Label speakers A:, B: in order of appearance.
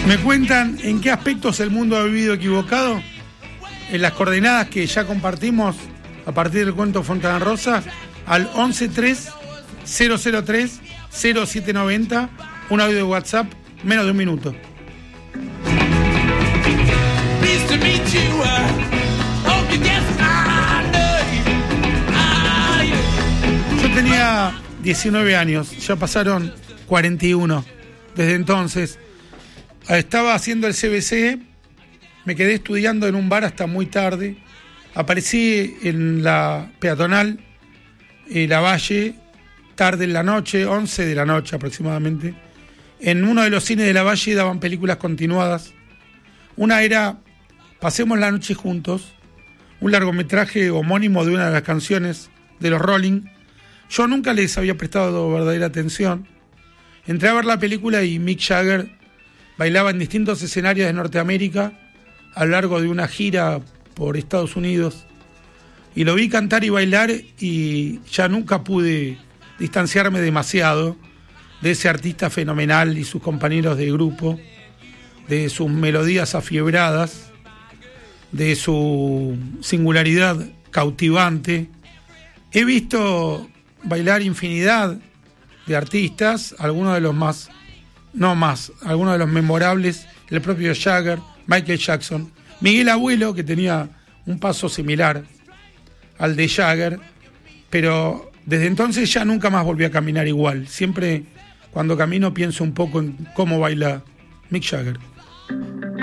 A: Me cuentan en qué aspectos el mundo ha vivido equivocado. En las coordenadas que ya compartimos a partir del cuento Fontana Rosa al 113-003-0790, un audio de WhatsApp, menos de un minuto. Yo tenía 19 años, ya pasaron 41. Desde entonces estaba haciendo el CBC, me quedé estudiando en un bar hasta muy tarde, aparecí en la peatonal, La Valle, tarde en la noche, 11 de la noche aproximadamente. En uno de los cines de La Valle daban películas continuadas. Una era Pasemos la noche juntos, un largometraje homónimo de una de las canciones de los Rolling. Yo nunca les había prestado verdadera atención. Entré a ver la película y Mick Jagger bailaba en distintos escenarios de Norteamérica a lo largo de una gira por Estados Unidos. Y lo vi cantar y bailar y ya nunca pude distanciarme demasiado de ese artista fenomenal y sus compañeros de grupo, de sus melodías afiebradas, de su singularidad cautivante. He visto bailar infinidad de artistas, algunos de los algunos de los memorables, el propio Jagger, Michael Jackson, Miguel Abuelo, que tenía un paso similar al de Jagger, pero desde entonces ya nunca más volví a caminar igual. Siempre cuando camino pienso un poco en cómo baila Mick Jagger.